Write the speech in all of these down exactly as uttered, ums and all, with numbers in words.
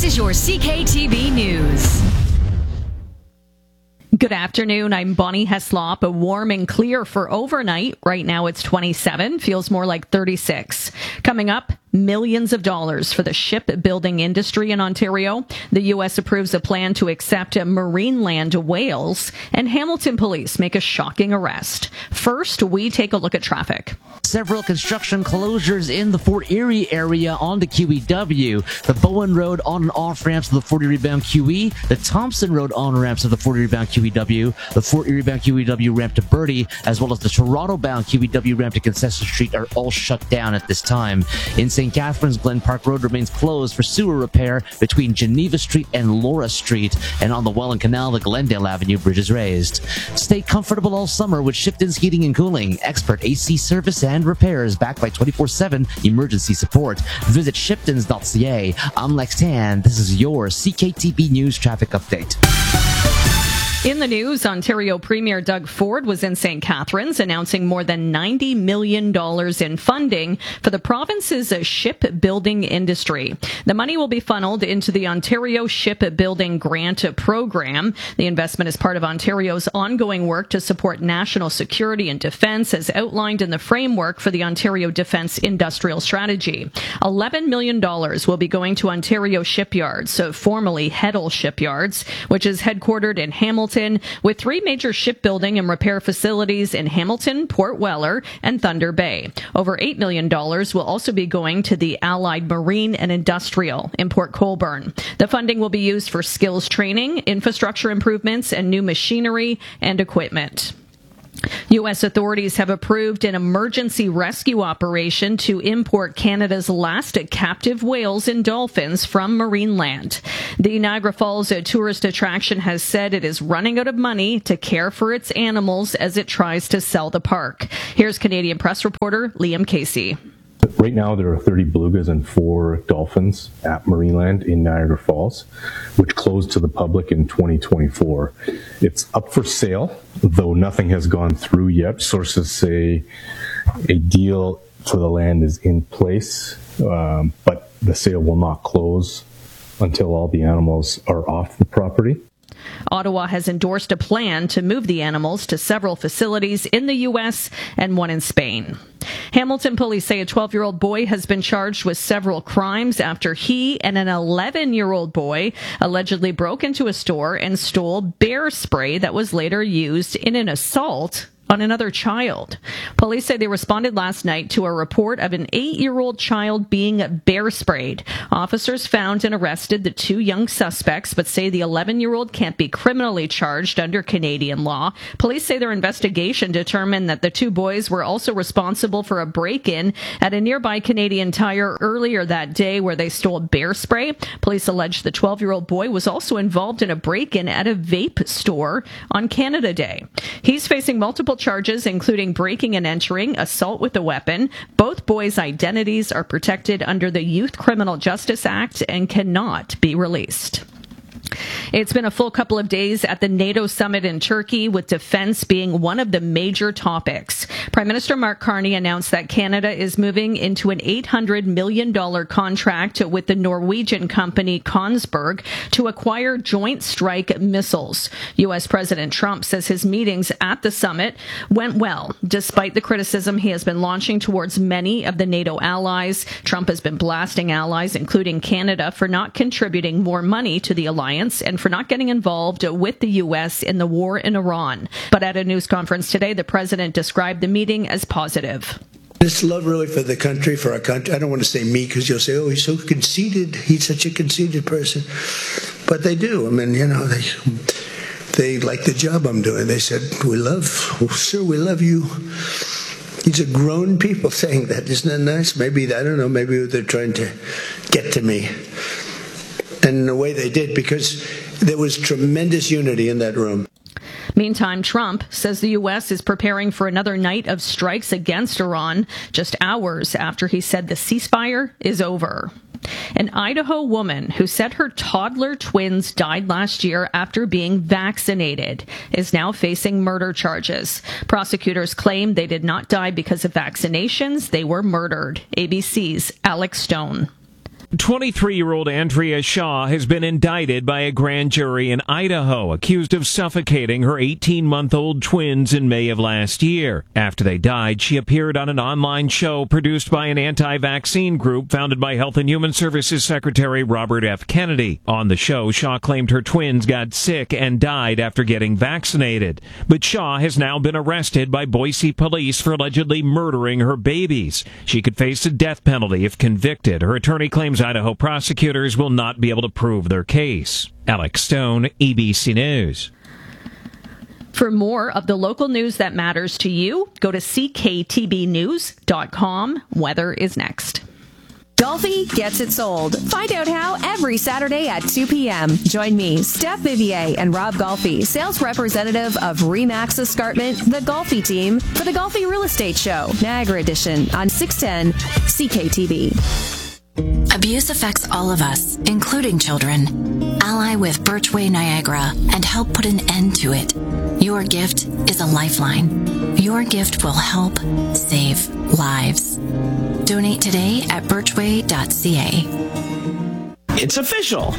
is your C K T V News. Good afternoon. I'm Bonnie Heslop. A warm and clear for overnight. Right now it's twenty-seven. Feels more like thirty-six. Coming up, millions of dollars for the shipbuilding industry in Ontario. The U S approves a plan to accept Marineland whales, and Hamilton police make a shocking arrest. First, we take a look at traffic. Several construction closures in the Fort Erie area on the Q E W. The Bowen Road on and off ramps to the Fort Erie bound Q E, the Thompson Road on ramps to the Fort Erie bound Q E W, the Fort Erie bound Q E W ramp to Bertie, as well as the Toronto bound Q E W ramp to Concession Street are all shut down at this time. In Saint Catharines, Glen Park Road remains closed for sewer repair between Geneva Street and Laura Street, and on the Welland Canal, the Glendale Avenue bridge is raised. Stay comfortable all summer with Shipton's Heating and Cooling, expert A C service and repairs backed by twenty-four seven emergency support. Visit shiptons dot c a. I'm Lex Tan. This is your C K T V News traffic update. In the news, Ontario Premier Doug Ford was in Saint Catharines announcing more than ninety million dollars in funding for the province's shipbuilding industry. The money will be funneled into the Ontario Shipbuilding Grant Program. The investment is part of Ontario's ongoing work to support national security and defence, as outlined in the framework for the Ontario Defence Industrial Strategy. eleven million dollars will be going to Ontario Shipyards, so formerly Heddle Shipyards, which is headquartered in Hamilton, with three major shipbuilding and repair facilities in Hamilton, Port Weller, and Thunder Bay. Over eight million dollars will also be going to the Allied Marine and Industrial in Port Colborne. The funding will be used for skills training, infrastructure improvements, and new machinery and equipment. U S authorities have approved an emergency rescue operation to import Canada's last captive whales and dolphins from Marineland. The Niagara Falls tourist attraction has said it is running out of money to care for its animals as it tries to sell the park. Here's Canadian press reporter Liam Casey. Right now, there are thirty belugas and four dolphins at Marineland in Niagara Falls, which closed to the public in twenty twenty-four. It's up for sale, though nothing has gone through yet. Sources say a deal for the land is in place, um, but the sale will not close until all the animals are off the property. Ottawa has endorsed a plan to move the animals to several facilities in the U S and one in Spain. Hamilton police say a twelve-year-old boy has been charged with several crimes after he and an eleven-year-old boy allegedly broke into a store and stole bear spray that was later used in an assault on another child. Police say they responded last night to a report of an eight-year-old child being bear sprayed. Officers found and arrested the two young suspects, but say the eleven-year-old can't be criminally charged under Canadian law. Police say their investigation determined that the two boys were also responsible for a break-in at a nearby Canadian Tire earlier that day where they stole bear spray. Police allege the twelve-year-old boy was also involved in a break-in at a vape store on Canada Day. He's facing multiple charges, including breaking and entering, assault with a weapon. Both boys' identities are protected under the Youth Criminal Justice Act and cannot be released. It's been a full couple of days at the NATO summit in Turkey, with defense being one of the major topics. Prime Minister Mark Carney announced that Canada is moving into an eight hundred million dollars contract with the Norwegian company Kongsberg to acquire Joint Strike missiles. U S President Trump says his meetings at the summit went well, despite the criticism he has been launching towards many of the NATO allies. Trump has been blasting allies, including Canada, for not contributing more money to the alliance and for not getting involved with the U S in the war in Iran. But at a news conference today, the president described the meeting as positive. This love really for the country, for our country. I don't want to say me because you'll say, oh, he's so conceited. He's such a conceited person. But they do. I mean, you know, they they like the job I'm doing. They said, we love, oh, sir, we love you. These are grown people saying that. Isn't that nice? Maybe, I don't know, maybe they're trying to get to me. And in a way they did, because there was tremendous unity in that room. Meantime, Trump says the U S is preparing for another night of strikes against Iran, just hours after he said the ceasefire is over. An Idaho woman who said her toddler twins died last year after being vaccinated is now facing murder charges. Prosecutors claim they did not die because of vaccinations. They were murdered. A B C's Alex Stone. twenty-three-year-old Andrea Shaw has been indicted by a grand jury in Idaho, accused of suffocating her eighteen-month-old twins in May of last year. After they died, she appeared on an online show produced by an anti-vaccine group founded by Health and Human Services Secretary Robert F. Kennedy. On the show, Shaw claimed her twins got sick and died after getting vaccinated. But Shaw has now been arrested by Boise police for allegedly murdering her babies. She could face the death penalty if convicted. Her attorney claims Idaho prosecutors will not be able to prove their case. Alex Stone, A B C News. For more of the local news that matters to you, go to c k t b news dot com. Weather is next. Golfi gets it sold. Find out how every Saturday at two p.m. Join me, Steph Vivier, and Rob Golfi, sales representative of Remax Escarpment, the Golfi team, for the Golfi Real Estate Show, Niagara Edition, on six ten C K T V. Abuse affects all of us, including children. Ally with Birchway Niagara and help put an end to it. Your gift is a lifeline. Your gift will help save lives. Donate today at birchway dot c a. It's official.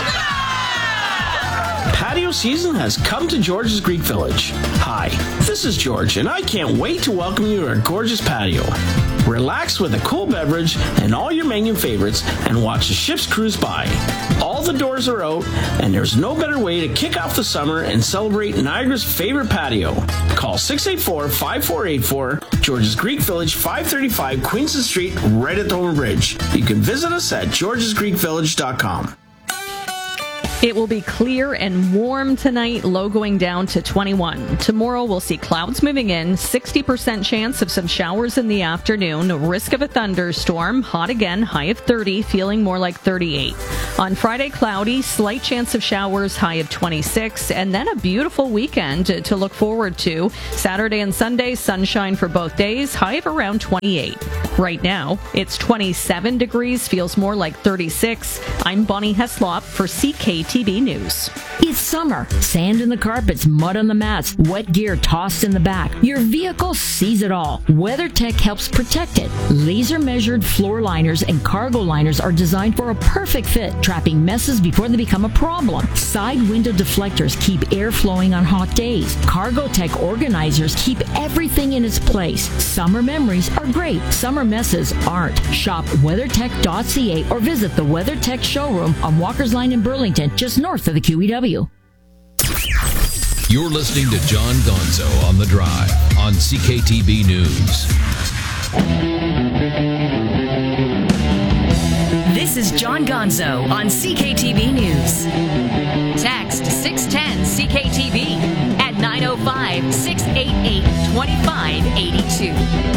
Patio season has come to George's Greek Village. Hi, this is George, and I can't wait to welcome you to our gorgeous patio. Relax with a cool beverage and all your menu favorites and watch the ships cruise by. All the doors are out, and there's no better way to kick off the summer and celebrate Niagara's favorite patio. Call six eight four, five four eight four, George's Greek Village, five thirty-five Queenston Street, right at Thornton Bridge. You can visit us at georges greek village dot com. It will be clear and warm tonight, low going down to twenty-one. Tomorrow we'll see clouds moving in, sixty percent chance of some showers in the afternoon, risk of a thunderstorm, hot again, high of thirty, feeling more like thirty-eight. On Friday, cloudy, slight chance of showers, high of twenty-six, and then a beautiful weekend to look forward to. Saturday and Sunday, sunshine for both days, high of around twenty-eight. Right now, it's twenty-seven degrees, feels more like thirty-six. I'm Bonnie Heslop for C K T V News. It's summer. Sand in the carpets, mud on the mats, wet gear tossed in the back. Your vehicle sees it all. WeatherTech helps protect it. Laser-measured floor liners and cargo liners are designed for a perfect fit, trapping messes before they become a problem. Side window deflectors keep air flowing on hot days. CargoTech organizers keep everything in its place. Summer memories are great. Summer messes aren't. Shop weathertech dot c a or visit the WeatherTech showroom on Walker's Line in Burlington, just north of the Q E W. You're listening to John Gonzo on The Drive on C K T B News. This is John Gonzo on C K T V News. Text six ten C K T V at nine oh five, six eight eight, two five eight two.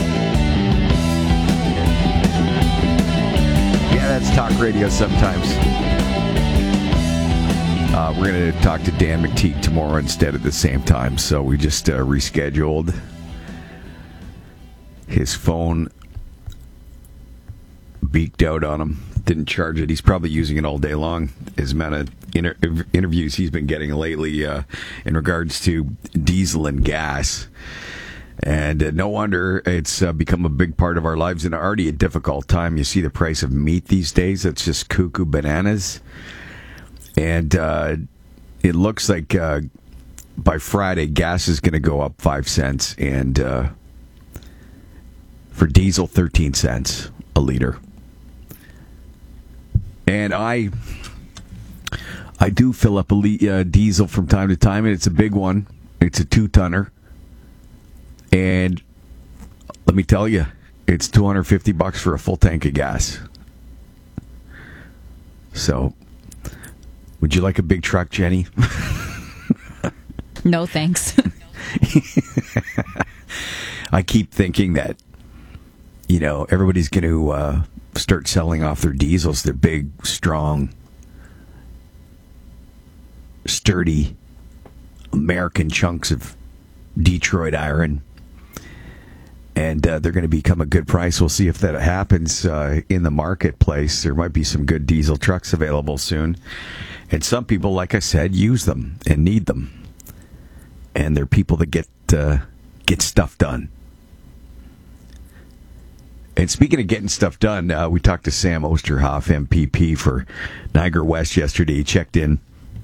Yeah, that's talk radio sometimes. Uh, we're going to talk to Dan McTeague tomorrow instead at the same time, so we just uh, rescheduled. His phone beaked out on him, didn't charge it. He's probably using it all day long. His amount of inter- interviews he's been getting lately uh, in regards to diesel and gas. And uh, no wonder it's uh, become a big part of our lives in already a difficult time. You see the price of meat these days, it's just cuckoo bananas. And uh, it looks like uh, by Friday, gas is going to go up five cents, and uh, for diesel, thirteen cents a liter. And I, I do fill up a le- uh, diesel from time to time, and it's a big one. It's a two-tonner, and let me tell you, it's two hundred fifty bucks for a full tank of gas. So. Would you like a big truck, Jenny? No, thanks. I keep thinking that, you know, everybody's going to uh, start selling off their diesels. They're big, strong, sturdy American chunks of Detroit iron. And uh, they're going to become a good price. We'll see if that happens uh, in the marketplace. There might be some good diesel trucks available soon. And some people, like I said, use them and need them. And they're people that get uh, get stuff done. And speaking of getting stuff done, uh, we talked to Sam Osterhoff, M P P for Niagara West yesterday. He checked in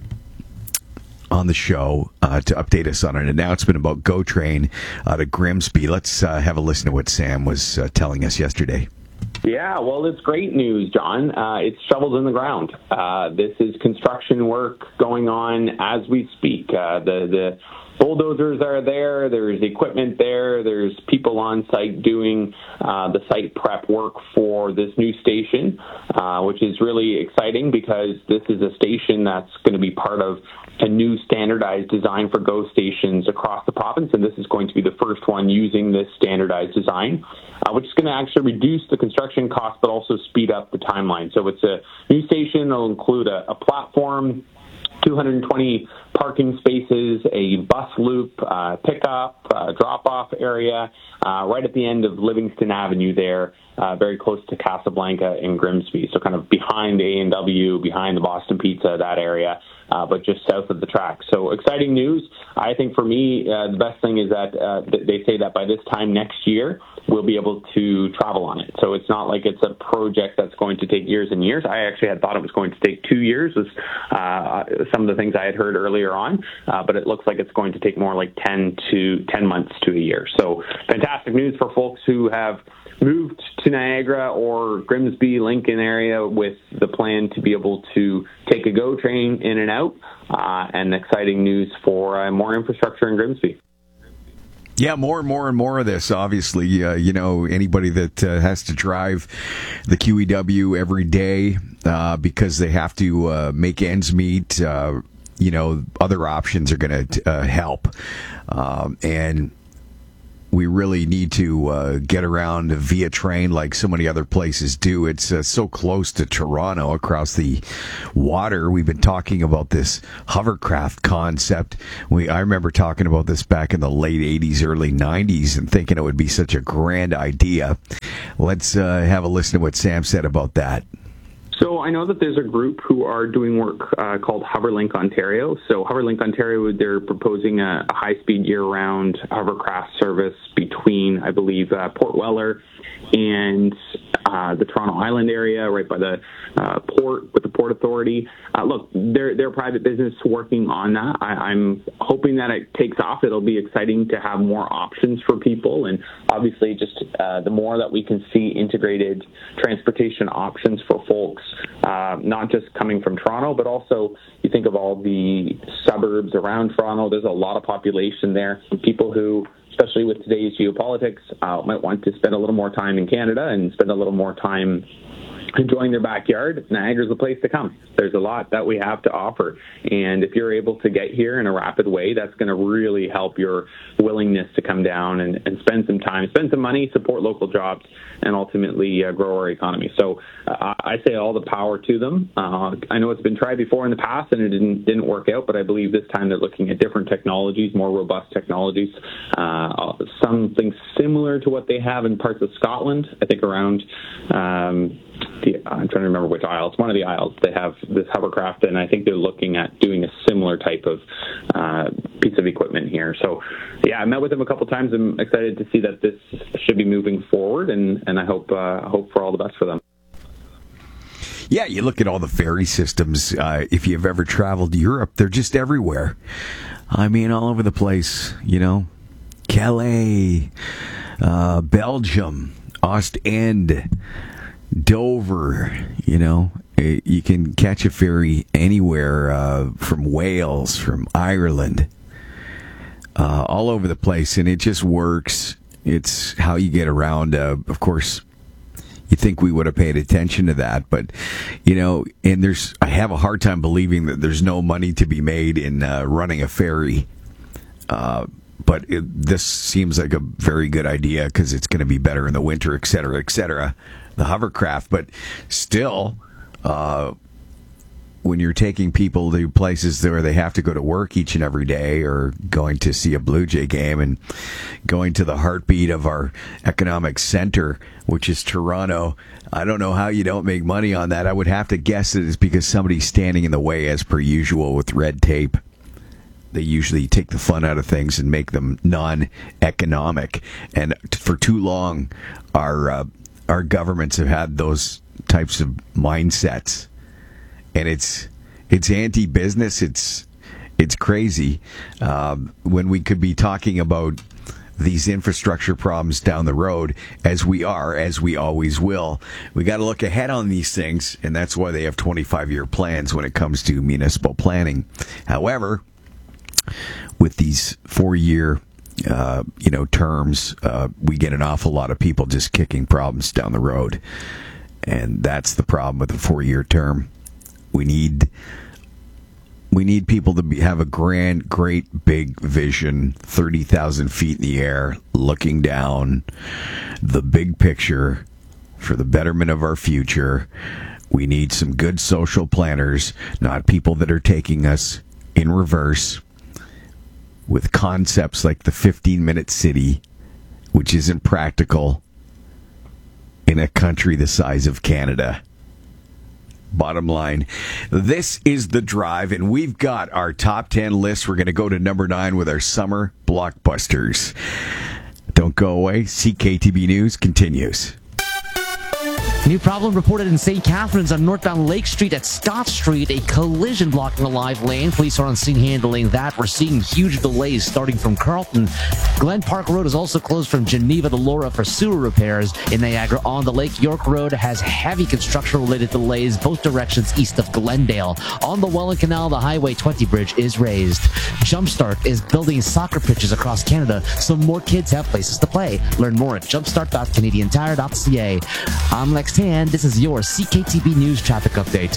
on the show uh, to update us on an announcement about GO Train out of Grimsby. Let's uh, have a listen to what Sam was uh, telling us yesterday. Yeah, well, it's great news, John. Uh, it's shovels in the ground. Uh, this is construction work going on as we speak. Uh, the the bulldozers are there. There's equipment there. There's people on site doing uh, the site prep work for this new station, uh, which is really exciting because this is a station that's going to be part of a new standardized design for GO stations across the province, and this is going to be the first one using this standardized design, uh, which is going to actually reduce the construction cost but also speed up the timeline. So it's a new station. It'll include a, a platform, two hundred twenty parking spaces, a bus loop, uh, pickup, uh, drop-off area, uh, right at the end of Livingston Avenue there, uh, very close to Casablanca and Grimsby. So kind of behind A and W, behind the Boston Pizza, that area, uh, but just south of the track. So exciting news. I think for me, uh, the best thing is that uh, they say that by this time next year, we'll be able to travel on it. So it's not like it's a project that's going to take years and years. I actually had thought it was going to take two years, was uh, some of the things I had heard earlier on, uh, but it looks like it's going to take more like ten to ten months to a year. So fantastic news for folks who have moved to Niagara or Grimsby, Lincoln area with the plan to be able to take a GO train in and out, uh, and exciting news for uh, more infrastructure in Grimsby. Yeah, more and more and more of this, obviously. Uh, you know, anybody that uh, has to drive the Q E W every day uh, because they have to uh, make ends meet, uh, you know, other options are going to uh, help. Um, and we really need to uh, get around via train like so many other places do. It's uh, so close to Toronto across the water. We've been talking about this hovercraft concept. We I remember talking about this back in the late eighties, early nineties, and thinking it would be such a grand idea. Let's uh, have a listen to what Sam said about that. So I know that there's a group who are doing work uh, called HoverLink Ontario. So HoverLink Ontario, they're proposing a, a high-speed year-round hovercraft service between, I believe, uh, Port Weller and uh, the Toronto Island area, right by the uh, port with the Port Authority. Uh, look, they're they're a private business working on that. I, I'm hoping that it takes off. It'll be exciting to have more options for people, and obviously, just uh, the more that we can see integrated transportation options for folks, uh, not just coming from Toronto, but also you think of all the suburbs around Toronto. There's a lot of population there. People who, especially with today's geopolitics, uh, might want to spend a little more time in Canada and spend a little more time enjoying their backyard. Niagara's the place to come. There's a lot that we have to offer. And if you're able to get here in a rapid way, that's going to really help your willingness to come down and, and spend some time, spend some money, support local jobs, and ultimately uh, grow our economy. So uh, I say all the power to them. Uh, I know it's been tried before in the past and it didn't didn't work out, but I believe this time they're looking at different technologies, more robust technologies, uh, something similar to what they have in parts of Scotland, I think around um, the, I'm trying to remember which isle. It's one of the isles. They have this hovercraft, and I think they're looking at doing a similar type of uh, piece of equipment here. So, yeah, I met with them a couple times. I'm excited to see that this should be moving forward, and, and I hope uh, hope for all the best for them. Yeah, you look at all the ferry systems. Uh, if you've ever traveled to Europe, they're just everywhere. I mean, all over the place, you know. Calais, uh, Belgium, Ostend, Dover, you know. You can catch a ferry anywhere uh, from Wales, from Ireland, uh, all over the place, and it just works. It's how you get around. Uh, of course, you think we would have paid attention to that, but, you know, and there's, I have a hard time believing that there's no money to be made in uh, running a ferry. Uh, but it, this seems like a very good idea because it's going to be better in the winter, et cetera, et cetera. The hovercraft, but still, uh, when you're taking people to places where they have to go to work each and every day, or going to see a Blue Jay game and going to the heartbeat of our economic center, which is Toronto, I don't know how you don't make money on that. I would have to guess that it's because somebody's standing in the way, as per usual with red tape. They usually take the fun out of things and make them non-economic. And for too long, our uh, our governments have had those types of mindsets, and it's it's anti-business. It's it's crazy um, when we could be talking about these infrastructure problems down the road, as we are, as we always will. We got to look ahead on these things, and that's why they have twenty-five year plans when it comes to municipal planning. However, with these four-year uh, you know, terms, uh, we get an awful lot of people just kicking problems down the road. And that's the problem with a four-year term. We need we need people to be, have a grand, great, big vision, thirty thousand feet in the air, looking down, the big picture for the betterment of our future. We need some good social planners, not people that are taking us in reverse with concepts like the fifteen-minute city, which isn't practical in a country the size of Canada. Bottom line, this is The Drive, and we've got our top ten list. We're going to go to number nine with our summer blockbusters. Don't go away. C K T B News continues. New problem reported in Saint Catharines on northbound Lake Street at Scott Street. A collision blocking a live lane. Police are on scene handling that. We're seeing huge delays starting from Carlton. Glen Park Road is also closed from Geneva to Laura for sewer repairs. In Niagara on the lake, York Road has heavy construction-related delays both directions east of Glendale. On the Welland Canal, the Highway twenty bridge is raised. Jumpstart is building soccer pitches across Canada so more kids have places to play. Learn more at jumpstart dot canadian tire dot c a. I'm Lex Tan. This is your C K T B News traffic update.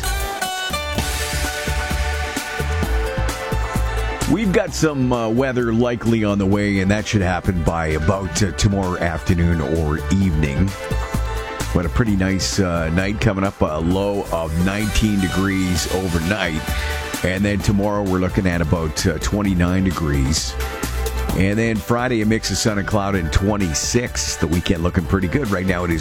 We've got some uh, weather likely on the way, and that should happen by about uh, tomorrow afternoon or evening. But a pretty nice uh, night coming up, a low of nineteen degrees overnight. And then tomorrow we're looking at about uh, twenty-nine degrees. And then Friday, a mix of sun and cloud and twenty-six. The weekend looking pretty good. Right now it is